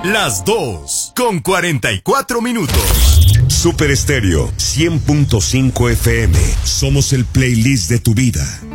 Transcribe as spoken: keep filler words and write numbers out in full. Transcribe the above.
las dos con cuarenta y cuatro minutos. Super Estéreo cien punto cinco F M. Somos el playlist de tu vida.